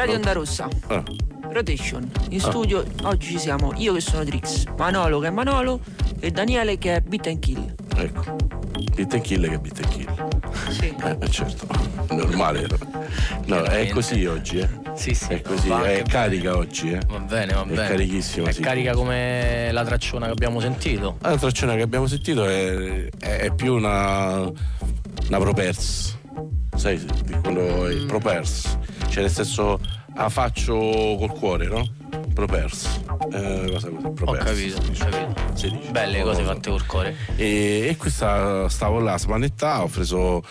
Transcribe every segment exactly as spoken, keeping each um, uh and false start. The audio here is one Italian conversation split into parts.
Radio Onda Rossa. Ah. Rotation. In studio ah. oggi ci siamo io che sono Trix, Manolo che è Manolo e Daniele che è Beat and Kill. Ecco. Beat and Kill che Beat and Kill. Sì. Eh, certo, normale. No, è così oggi, eh. Sì, sì. È così, va è carica oggi, eh. Va bene, va bene. È carichissima, È sì. carica come la tracciona che abbiamo sentito. La tracciona che abbiamo sentito è, è, è più una una propers. Sai, di quello è propers. Cioè nel senso la faccio col cuore, no? Propers. Eh, cosa così, propers. Ho capito, ho capito. Si dice. Belle No, cose no, fatte col cuore. E, e questa stavo là a smanettare, ho preso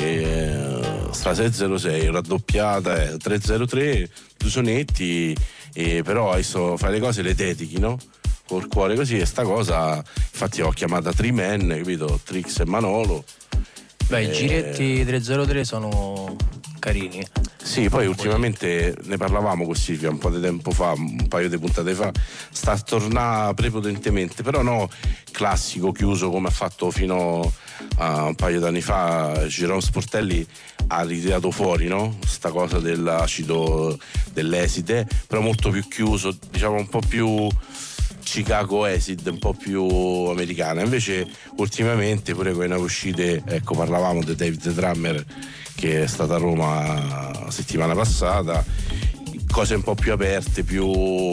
eh, sta sei zero sei raddoppiata, eh, tre zero tre, due sonetti, eh, però adesso fai le cose le dedichi, no? Col cuore così, e sta cosa infatti ho chiamata Trimen, capito? Trix e Manolo. Beh, eh, i giretti tre zero tre sono carini. Sì, poi ultimamente ne parlavamo con Silvia un po' di tempo fa, un paio di puntate fa, sta a tornare prepotentemente, però no classico chiuso come ha fatto fino a un paio d'anni fa. Girolamo Sportelli ha ritirato fuori, no? Sta cosa dell'acido dell'eside, però molto più chiuso, diciamo un po' più Chicago Acid, un po' più americana. Invece ultimamente pure con le uscite, ecco, parlavamo di David the Drummer che è stata a Roma la settimana passata, cose un po' più aperte, più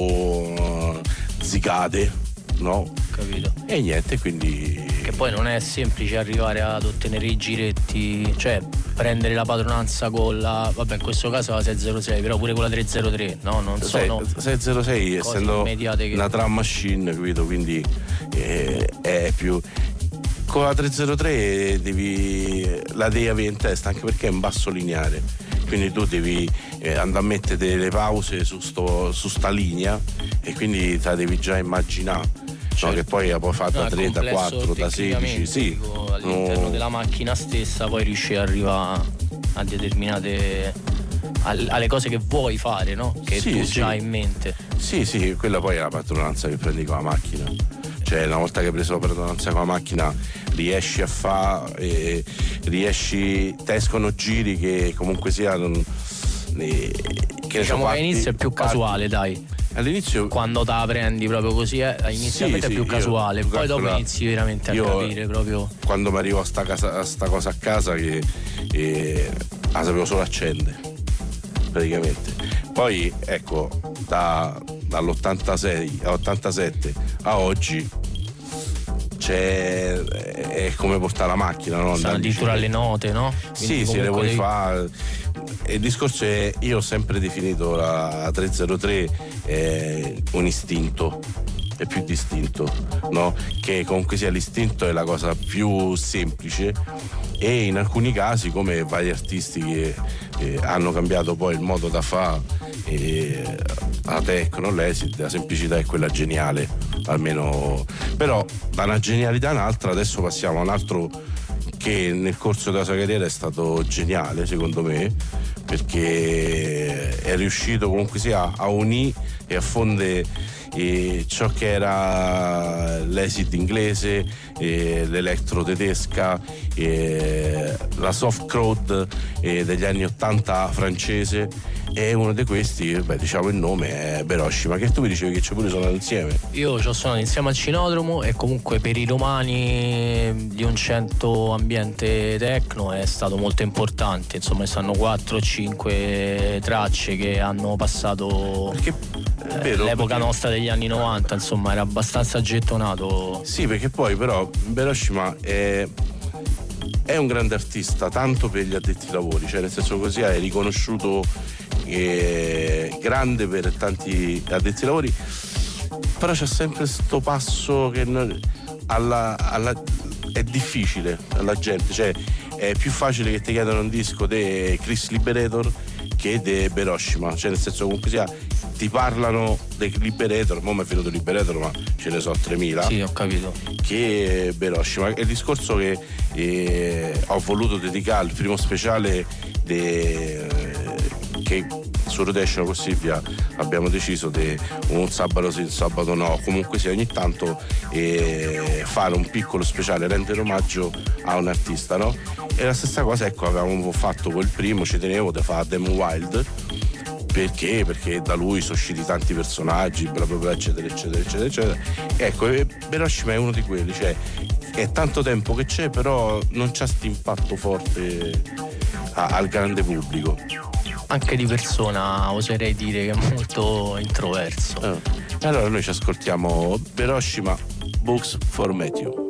uh, zigate, no? Capito. E niente, quindi Che poi non è semplice arrivare ad ottenere i giretti, cioè prendere la padronanza con la, vabbè, in questo caso la sei zero sei, però pure con la tre zero tre, no? Non sono sei zero sei essendo che... una drum machine, capito? Quindi eh, è più con la tre zero tre devi la devi avere in testa, anche perché è un basso lineare, quindi tu devi eh, andare a mettere delle pause su, sto, su sta linea, e quindi te la devi già immaginare. Certo. No, che poi la puoi fare da no, tre, da quattro, da sedici, sì. Dico, all'interno no. della macchina stessa poi riesci ad arrivare a determinate alle cose che vuoi fare, no? Che sì, tu sì. già hai in mente. Sì, sì, quella poi è la padronanza che prendi con la macchina. Cioè una volta che hai preso la padronanza con la macchina riesci a fare, eh, riesci, te escono giri che comunque sia non, eh, che diciamo so, che all'inizio è più casuale, dai. All'inizio quando te la prendi proprio così è inizialmente sì, è più sì, casuale, io, poi dopo calcola, inizi veramente a capire proprio. Quando mi arrivo a sta, casa, a sta cosa a casa che eh, la sapevo solo accendere praticamente. Poi ecco, da, dall'ottantasei all'ottantasette a oggi c'è, è come portare la macchina, no? Sono addirittura le note, no? Quindi sì, sì, le vuoi devi... fare. E il discorso è, io ho sempre definito la tre zero tre eh, un istinto, è più distinto, no? Che comunque sia l'istinto è la cosa più semplice, e in alcuni casi, come vari artisti che eh, hanno cambiato poi il modo da fare, eh, la techno, l'acid, la semplicità è quella geniale, almeno. Però da una genialità a un'altra, adesso passiamo a un altro che nel corso della sua carriera è stato geniale secondo me, perché è riuscito comunque sia a unire e a fondere eh, ciò che era l'acid inglese, eh, l'electro tedesca, eh, la soft crowd eh, degli anni ottanta francese, e uno di questi, beh, diciamo il nome è Beroshi. Ma che tu mi dicevi che c'è pure suonato insieme? Io ci ho suonato insieme al Cinodromo, e comunque per i romani di un certo ambiente techno è stato molto importante, insomma stanno quattro o cinque tracce che hanno passato perché, eh, vero, l'epoca perché... nostra degli anni novanta, insomma era abbastanza gettonato. Sì, perché poi però Beroshima è è un grande artista tanto per gli addetti ai lavori, cioè nel senso così è riconosciuto, eh, grande per tanti addetti ai lavori, però c'è sempre sto passo che non, alla, alla, è difficile alla gente, cioè è più facile che ti chiedano un disco di Chris Liberator che di Beroshima, cioè nel senso comunque sia ti parlano dei Liberator, mo' mi è venuto Liberator ma ce ne so tremila. Sì, ho capito. Che Beroshima. È il discorso che eh, ho voluto dedicare il primo speciale de, eh, che su Rotation con Silvia abbiamo deciso di un sabato sì, un sabato no, comunque sia ogni tanto eh, fare un piccolo speciale, rendere omaggio a un artista, no? E la stessa cosa, ecco, avevamo fatto quel primo, ci tenevo di fare Damon Wild, Perché? Perché da lui sono usciti tanti personaggi, bla bla bla, eccetera, eccetera, eccetera, eccetera. Ecco, Hiroshima è uno di quelli, cioè è tanto tempo che c'è, però non c'ha sto impatto forte a, al grande pubblico. Anche di persona oserei dire che è molto introverso. Eh. Allora noi ci ascoltiamo Hiroshima, Books for Matthew.